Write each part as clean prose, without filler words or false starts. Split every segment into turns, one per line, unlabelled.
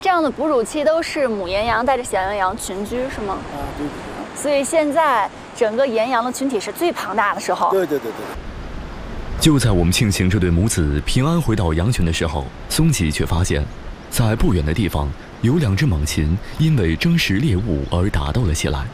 这样的哺乳期都是母岩羊带着小羊羊群居，是吗？
啊，对。
所以现在整个岩羊的群体是最庞大的时候。
对。
就在我们庆幸这对母子平安回到羊群的时候，松吉却发现，在不远的地方有2只猛禽因为争食猎物而打斗了起来。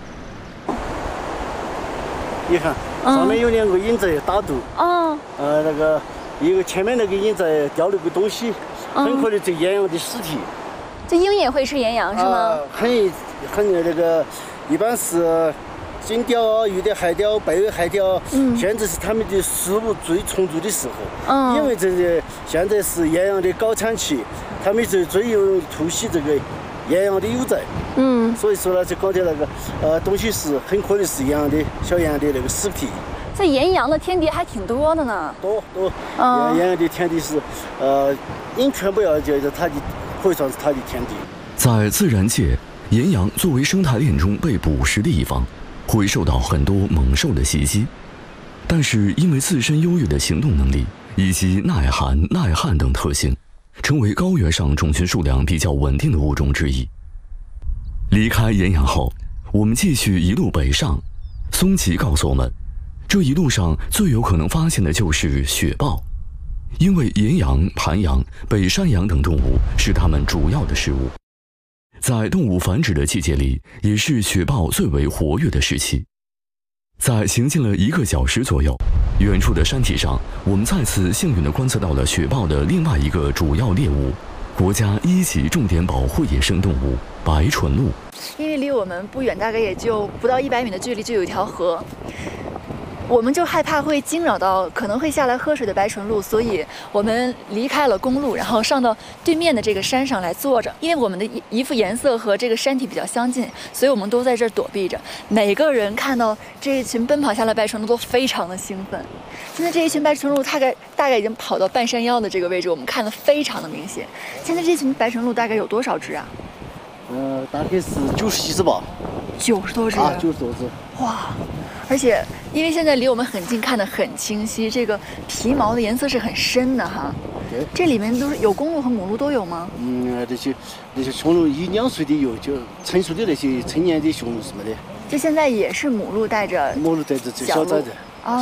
你看，上面有2个鹰在打斗。那个一个前面那个鹰在叼了个东西，很可能这岩羊的尸体。
这鹰也会吃岩羊是吗？
很那个，一般是金雕啊、玉的海雕、贝尾海雕，现在是它们的食物最充足的时候。因为现在是岩羊的高产期，它们最有突袭这个岩羊的有在。所以说呢，这搞的那个东西是很可能是小羊的那个尸体。
这岩羊的天敌还挺多的呢。
多。岩羊的天敌是鹰全部要就是它的，可以算是它的天敌。
在自然界，岩羊作为生态链中被捕食的一方，会受到很多猛兽的袭击，但是因为自身优越的行动能力以及耐寒、耐旱等特性，成为高原上种群数量比较稳定的物种之一。离开岩羊后，我们继续一路北上。松吉告诉我们，这一路上最有可能发现的就是雪豹，因为岩羊、盘羊、北山羊等动物是它们主要的食物。在动物繁殖的季节里，也是雪豹最为活跃的时期。在行进了1个小时左右，远处的山体上，我们再次幸运地观测到了雪豹的另外一个主要猎物——国家1级重点保护野生动物白唇鹿。
因为离我们不远，大概也就不到100米的距离就有一条河。我们就害怕会惊扰到可能会下来喝水的白唇鹿，所以我们离开了公路，然后上到对面的这个山上来坐着。因为我们的衣服颜色和这个山体比较相近，所以我们都在这儿躲避着。每个人看到这一群奔跑下来白唇鹿都非常的兴奋。现在这一群白唇鹿大概已经跑到半山腰的这个位置，我们看得非常的明显。现在这群白唇鹿大概有多少只啊？
大概是90几只吧。
90多只。
90多只。
哇！而且因为现在离我们很近，看得很清晰，这个皮毛的颜色是很深的哈。
对。
这里面都是有公鹿和母鹿都有吗？
那些雄鹿1、2岁的有，就成熟的那些成年的雄鹿是没得。
就现在也是母鹿带着
这小崽子。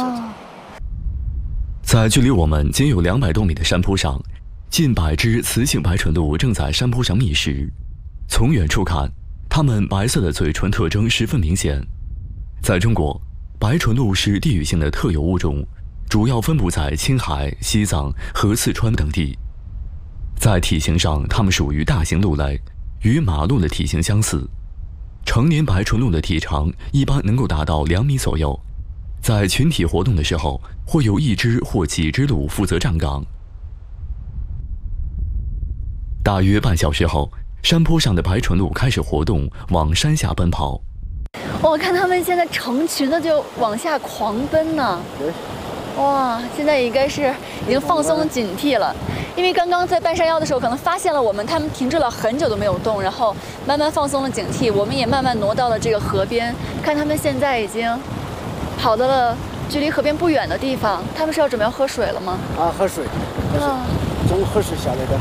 在距离我们仅有200多米的山坡上，近100只雌性白唇鹿正在山坡上觅食。从远处看，它们白色的嘴唇特征十分明显。在中国，白唇鹿是地域性的特有物种，主要分布在青海、西藏和四川等地。在体型上，它们属于大型鹿类，与马鹿的体型相似。成年白唇鹿的体长一般能够达到2米左右。在群体活动的时候，会有1只或几只鹿负责站岗。大约半小时后，山坡上的白唇鹿开始活动，往山下奔跑。
我看他们现在成群的就往下狂奔呢。
对。
哇，现在应该是已经放松警惕了，因为刚刚在半山腰的时候可能发现了我们，他们停滞了很久都没有动，然后慢慢放松了警惕，我们也慢慢挪到了这个河边，看他们现在已经跑到了距离河边不远的地方。他们是要准备要喝水了吗？
喝水。中午喝水下来的。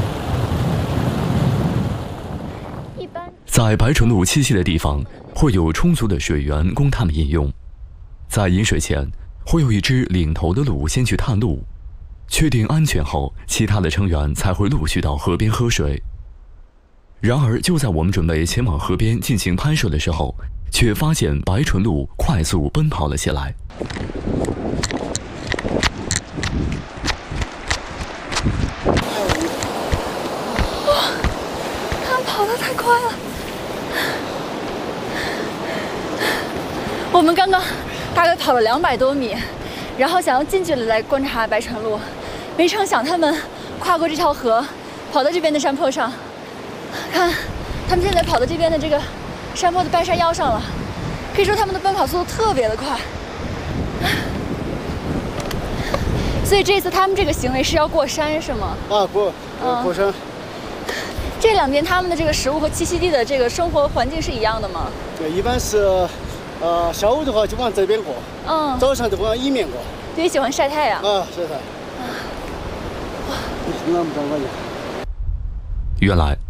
在白唇鹿栖息的地方，会有充足的水源供它们饮用。在饮水前，会有1只领头的鹿先去探路，确定安全后，其他的成员才会陆续到河边喝水。然而，就在我们准备前往河边进行拍摄的时候，却发现白唇鹿快速奔跑了起来。
哇，它们跑得太快了！我们刚刚大概跑了200多米，然后想要近距离来观察白唇鹿，没成想他们跨过这条河，跑到这边的山坡上。看，他们现在跑到这边的这个山坡的半山腰上了，可以说他们的奔跑速度特别的快。所以这次他们这个行为是要过山是吗？
过山。
这两边他们的这个食物和栖息地的这个生活环境是一样的吗？
对，一般是，下午的话就往这边过，早上就往一面过。
对，喜欢晒太阳。
晒太阳。哇，
原来